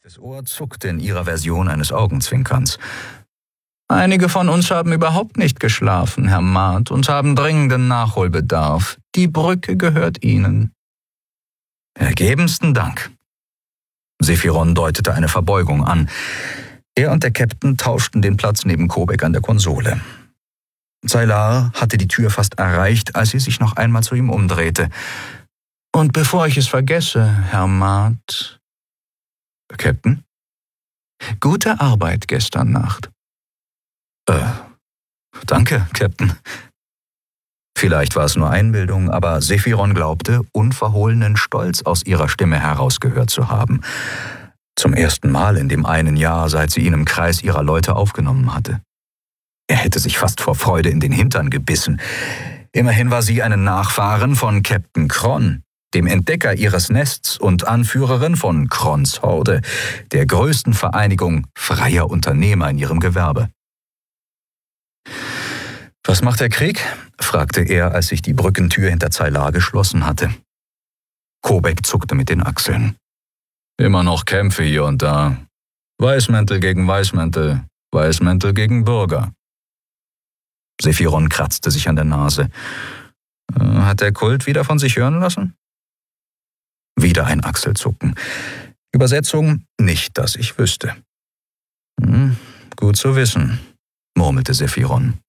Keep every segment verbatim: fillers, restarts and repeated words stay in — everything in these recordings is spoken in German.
Das Ohr zuckte in ihrer Version eines Augenzwinkerns. »Einige von uns haben überhaupt nicht geschlafen, Herr Maat, und haben dringenden Nachholbedarf. Die Brücke gehört Ihnen.« »Ergebensten Dank.« Sephiron deutete eine Verbeugung an. Er und der Käpt'n tauschten den Platz neben Kobek an der Konsole. Zaylar hatte die Tür fast erreicht, als sie sich noch einmal zu ihm umdrehte. »Und bevor ich es vergesse, Herr Maat...« »Käpt'n?« »Gute Arbeit gestern Nacht.« »Äh, danke, Käpt'n.« Vielleicht war es nur Einbildung, aber Sephiron glaubte, unverhohlenen Stolz aus ihrer Stimme herausgehört zu haben. Zum ersten Mal in dem einen Jahr, seit sie ihn im Kreis ihrer Leute aufgenommen hatte. Er hätte sich fast vor Freude in den Hintern gebissen. Immerhin war sie eine Nachfahrin von Käpt'n Kron, dem Entdecker ihres Nests und Anführerin von Krons Horde, der größten Vereinigung freier Unternehmer in ihrem Gewerbe. »Was macht der Krieg?« fragte er, als sich die Brückentür hinter Zaylar geschlossen hatte. Kobek zuckte mit den Achseln. »Immer noch Kämpfe hier und da. Weißmäntel gegen Weißmäntel, Weißmäntel gegen Bürger.« Sephiron kratzte sich an der Nase. »Hat der Kult wieder von sich hören lassen?« Wieder ein Achselzucken. Übersetzung: »Nicht, dass ich wüsste.« Hm, »Gut zu wissen«, murmelte Sephiron.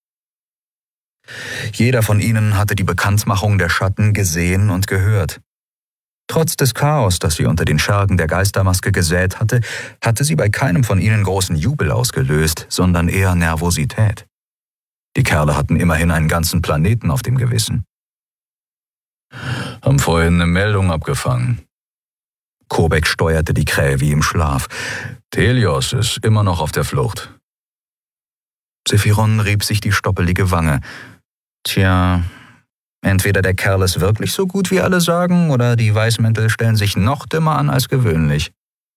Jeder von ihnen hatte die Bekanntmachung der Schatten gesehen und gehört. Trotz des Chaos, das sie unter den Schergen der Geistermaske gesät hatte, hatte sie bei keinem von ihnen großen Jubel ausgelöst, sondern eher Nervosität. Die Kerle hatten immerhin einen ganzen Planeten auf dem Gewissen. »Haben vorhin eine Meldung abgefangen.« Kobek steuerte die Krähe wie im Schlaf. »Telios ist immer noch auf der Flucht.« Sephiron rieb sich die stoppelige Wange. Tja, entweder der Kerl ist wirklich so gut, wie alle sagen, oder die Weißmäntel stellen sich noch dümmer an als gewöhnlich.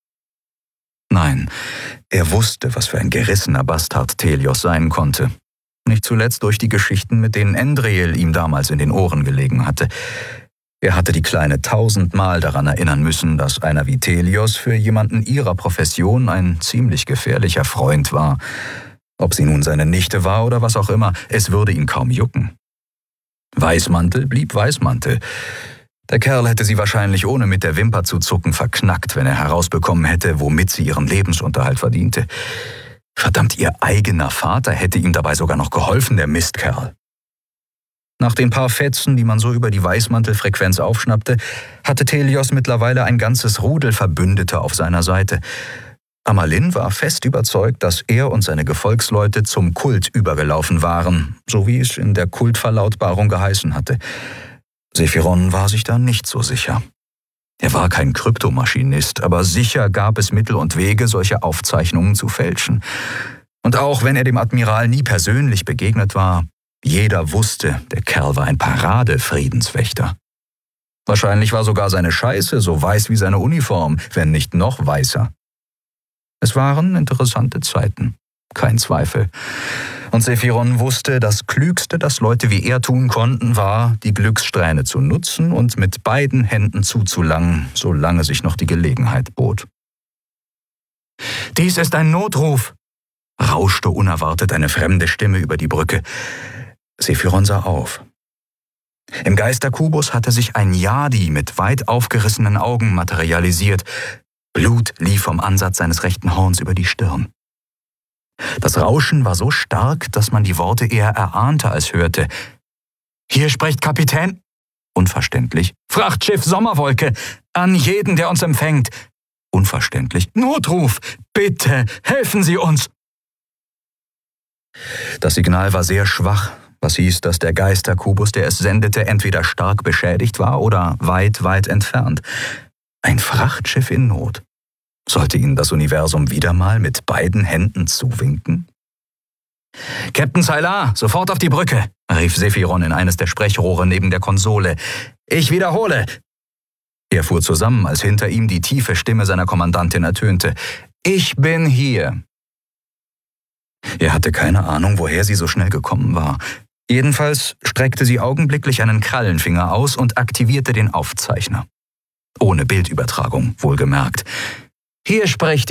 Nein, er wusste, was für ein gerissener Bastard Telios sein konnte. Nicht zuletzt durch die Geschichten, mit denen Endriel ihm damals in den Ohren gelegen hatte. Er hatte die Kleine tausendmal daran erinnern müssen, dass einer wie Telios für jemanden ihrer Profession ein ziemlich gefährlicher Freund war. Ob sie nun seine Nichte war oder was auch immer, es würde ihn kaum jucken. Weißmantel blieb Weißmantel. Der Kerl hätte sie wahrscheinlich ohne mit der Wimper zu zucken verknackt, wenn er herausbekommen hätte, womit sie ihren Lebensunterhalt verdiente. Verdammt, ihr eigener Vater hätte ihm dabei sogar noch geholfen, der Mistkerl. Nach den paar Fetzen, die man so über die Weißmantelfrequenz aufschnappte, hatte Telios mittlerweile ein ganzes Rudel Verbündeter auf seiner Seite. Amalin war fest überzeugt, dass er und seine Gefolgsleute zum Kult übergelaufen waren, so wie es in der Kultverlautbarung geheißen hatte. Sephiron war sich da nicht so sicher. Er war kein Kryptomaschinist, aber sicher gab es Mittel und Wege, solche Aufzeichnungen zu fälschen. Und auch wenn er dem Admiral nie persönlich begegnet war, jeder wusste, der Kerl war ein Parade-Friedenswächter. Wahrscheinlich war sogar seine Scheiße so weiß wie seine Uniform, wenn nicht noch weißer. Es waren interessante Zeiten, kein Zweifel. Und Sephiron wusste, das Klügste, das Leute wie er tun konnten, war, die Glückssträhne zu nutzen und mit beiden Händen zuzulangen, solange sich noch die Gelegenheit bot. »Dies ist ein Notruf«, rauschte unerwartet eine fremde Stimme über die Brücke. Sephiron sah auf. Im Geisterkubus hatte sich ein Yadi mit weit aufgerissenen Augen materialisiert. Blut lief vom Ansatz seines rechten Horns über die Stirn. Das Rauschen war so stark, dass man die Worte eher erahnte als hörte. »Hier spricht Kapitän...« Unverständlich. »Frachtschiff Sommerwolke! An jeden, der uns empfängt!« Unverständlich. »Notruf! Bitte, helfen Sie uns!« Das Signal war sehr schwach, was hieß, dass der Geisterkubus, der es sendete, entweder stark beschädigt war oder weit, weit entfernt. Ein Frachtschiff in Not. Sollte ihnen das Universum wieder mal mit beiden Händen zuwinken? »Käpt'n Zaylar, sofort auf die Brücke«, rief Sephiron in eines der Sprechrohre neben der Konsole. »Ich wiederhole!« Er fuhr zusammen, als hinter ihm die tiefe Stimme seiner Kommandantin ertönte. »Ich bin hier!« Er hatte keine Ahnung, woher sie so schnell gekommen war. Jedenfalls streckte sie augenblicklich einen Krallenfinger aus und aktivierte den Aufzeichner. Ohne Bildübertragung, wohlgemerkt. »Hier spricht